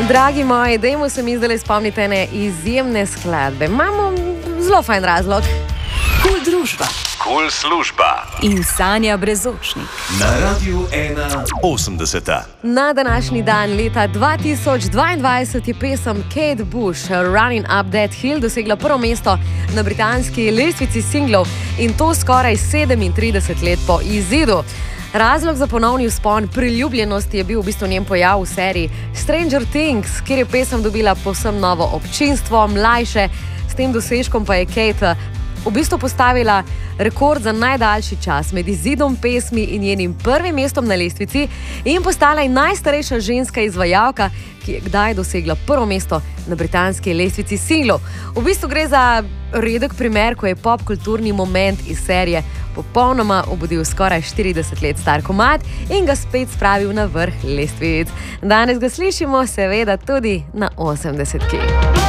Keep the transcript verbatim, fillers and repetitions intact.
Dragi moji, dajmo se mi zdaj spomniti ene izjemne skladbe. Imamo zelo fajn razlog. Kul družba. Kul služba. In Sanja Brezočnik. Na Radiu ena osemdeseta. Na današnji dan leta dva tisoč dvaindvajset je pesem Kate Bush Running Up That Hill dosegla prvo mesto na britanski lestvici singlov in to skoraj sedemintrideset let po izidu. Razlog za ponovni vzpon priljubljenosti je bil v bistvu njen pojav v seriji Stranger Things, kjer je pesem dobila povsem novo občinstvo, mlajše. S tem dosežkom pa je Kate v bistvu postavila rekord za najdaljši čas med izidom pesmi in njenim prvim mestom na lestvici in postala je najstarejša ženska izvajalka, ki je kdaj dosegla prvo mesto na britanski lestvici singlov. V bistvu gre za redek primer, ko je popkulturni moment iz serije popolnoma obudil skoraj štirideset let star komad in ga spet spravil na vrh lestvic. Danes ga slišimo seveda tudi na osemdesetki.